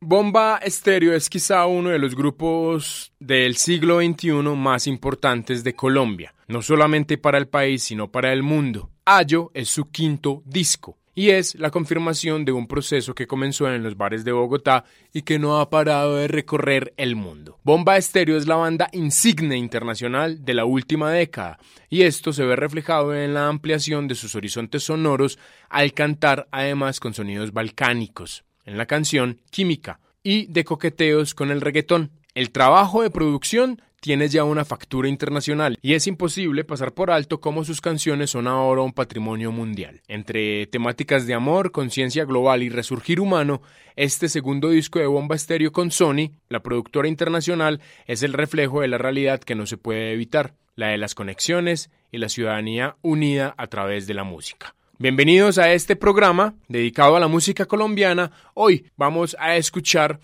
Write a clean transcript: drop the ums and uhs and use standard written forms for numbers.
Bomba Estéreo es quizá uno de los grupos del siglo XXI más importantes de Colombia, no solamente para el país, sino para el mundo. Ayo es su quinto disco y es la confirmación de un proceso que comenzó en los bares de Bogotá y que no ha parado de recorrer el mundo. Bomba Estéreo es la banda insignia internacional de la última década y esto se ve reflejado en la ampliación de sus horizontes sonoros al cantar además con sonidos balcánicos en la canción Química y de coqueteos con el reggaetón. El trabajo de producción tiene ya una factura internacional y es imposible pasar por alto cómo sus canciones son ahora un patrimonio mundial. Entre temáticas de amor, conciencia global y resurgir humano, este segundo disco de Bomba Estéreo con Sony, la productora internacional, es el reflejo de la realidad que no se puede evitar, la de las conexiones y la ciudadanía unida a través de la música. Bienvenidos a este programa dedicado a la música colombiana. Hoy vamos a escuchar